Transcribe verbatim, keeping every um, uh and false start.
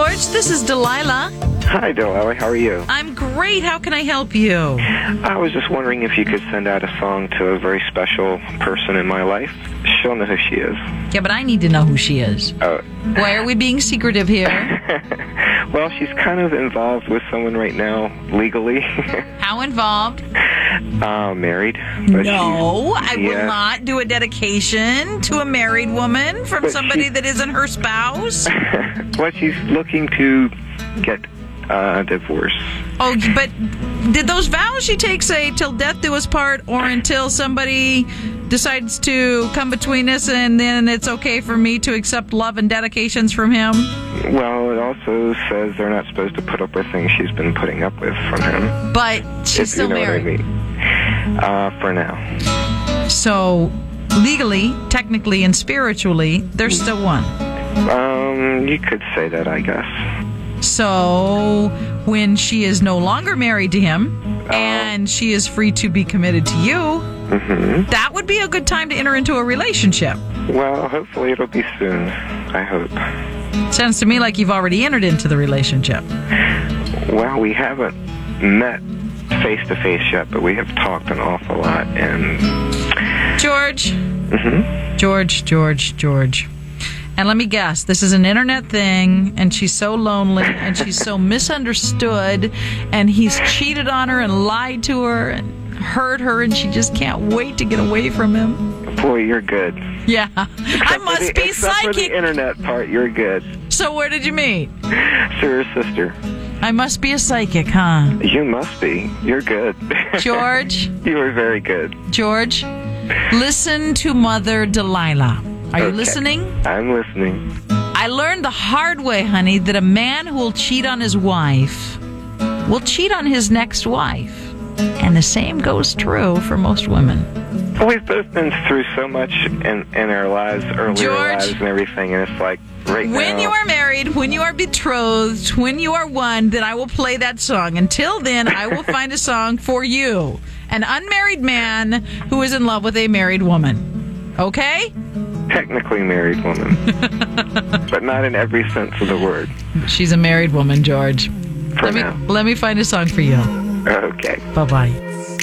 George. This is Delilah. Hi, Delilah. How are you? I'm great. How can I help you? I was just wondering if you could send out a song to a very special person in my life. She'll know who she is. Yeah, but I need to know who she is. Oh. Why are we being secretive here? Well, she's kind of involved with someone right now, legally. How involved? Uh, married. But no, I yeah. will not do a dedication to a married woman from but somebody she, that isn't her spouse. Well, she's looking to get uh, a divorce. Oh, but did those vows she takes say till death do us part, or until somebody decides to come between us and then it's okay for me to accept love and dedications from him? Well, it also says they're not supposed to put up with things she's been putting up with from him. But she's if still you know married. What I mean. Uh, for now. So, legally, technically, and spiritually, there's still one. Um, you could say that, I guess. So, when she is no longer married to him, uh, and she is free to be committed to you, mm-hmm. that would be a good time to enter into a relationship. Well, hopefully it'll be soon. I hope. Sounds to me like you've already entered into the relationship. Well, we haven't met face-to-face yet, but we have talked an awful lot, and... George? Mm-hmm. George, George, George. And let me guess, this is an internet thing, and she's so lonely, and she's so misunderstood, and he's cheated on her and lied to her and hurt her, and she just can't wait to get away from him. Boy, you're good. Yeah. Except I must the, be except psychic. For the internet part, you're good. So where did you meet? Through her sister. I must be a psychic, huh? You must be. You're good. George? You are very good. George, listen to Mother Delilah. Are you okay. listening? I'm listening. I learned the hard way, honey, that a man who will cheat on his wife will cheat on his next wife. And the same goes true for most women. We've both been through so much in, in our lives, earlier George, lives and everything, and it's like right when now... When you are married, when you are betrothed, when you are one, then I will play that song. Until then, I will find a song for you. An unmarried man who is in love with a married woman. Okay? Technically married woman. But not in every sense of the word. She's a married woman, George. For let now. me let me find a song for you. Okay. Bye-bye.